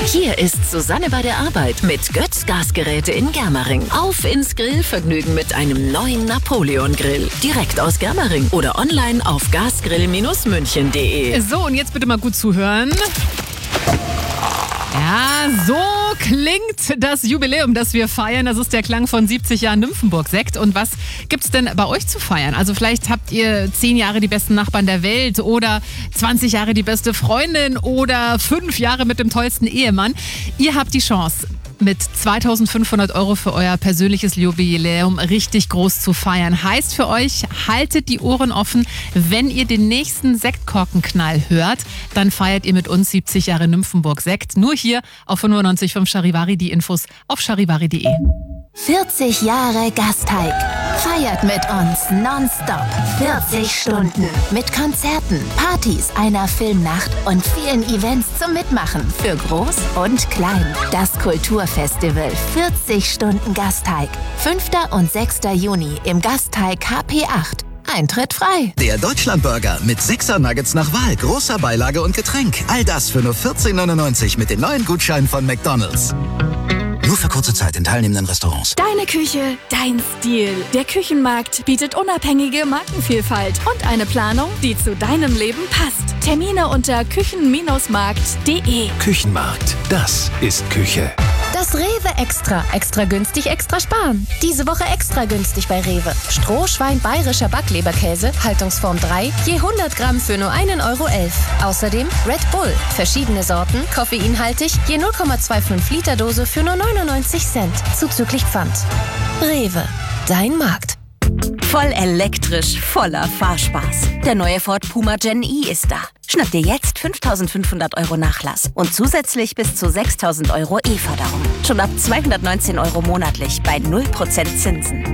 Hier ist Susanne bei der Arbeit mit Götz Gasgeräte in Germering. Auf ins Grillvergnügen mit einem neuen Napoleon-Grill. Direkt aus Germering oder online auf gasgrill-münchen.de. So, und jetzt bitte mal gut zuhören. Ja, so klingt das Jubiläum, das wir feiern. Das ist der Klang von 70 Jahren Nymphenburg-Sekt. Und was gibt's denn bei euch zu feiern? Also vielleicht habt ihr 10 Jahre die besten Nachbarn der Welt oder 20 Jahre die beste Freundin oder 5 Jahre mit dem tollsten Ehemann. Ihr habt die Chance, mit 2.500 € für euer persönliches Jubiläum richtig groß zu feiern. Heißt für euch, haltet die Ohren offen. Wenn ihr den nächsten Sektkorkenknall hört, dann feiert ihr mit uns 70 Jahre Nymphenburg-Sekt. Nur hier auf 95.5 Charivari. Die Infos auf charivari.de. 40 Jahre Gasteig. Feiert mit uns nonstop. 40 Stunden. Mit Konzerten, Partys, einer Filmnacht und vielen Events zum Mitmachen. Für Groß und Klein. Das Kulturfestival 40 Stunden Gasteig. 5. und 6. Juni im Gasteig HP8. Eintritt frei. Der Deutschlandburger mit 6er Nuggets nach Wahl, großer Beilage und Getränk. All das für nur 14,99 mit den neuen Gutscheinen von McDonald's. Nur für kurze Zeit in teilnehmenden Restaurants. Deine Küche, dein Stil. Der Küchenmarkt bietet unabhängige Markenvielfalt und eine Planung, die zu deinem Leben passt. Termine unter küchen-markt.de. Küchenmarkt, das ist Küche. Das Rewe Extra. Extra günstig, extra sparen. Diese Woche extra günstig bei Rewe. Strohschwein bayerischer Backleberkäse, Haltungsform 3, je 100 Gramm für nur 1,11 €. Außerdem Red Bull. Verschiedene Sorten, koffeinhaltig, je 0,25 Liter Dose für nur 99 Cent. Zuzüglich Pfand. Rewe. Dein Markt. Voll elektrisch, voller Fahrspaß. Der neue Ford Puma Gen E ist da. Schnapp dir jetzt 5.500 € Nachlass und zusätzlich bis zu 6.000 € E-Förderung. Schon ab 219 € monatlich bei 0% Zinsen.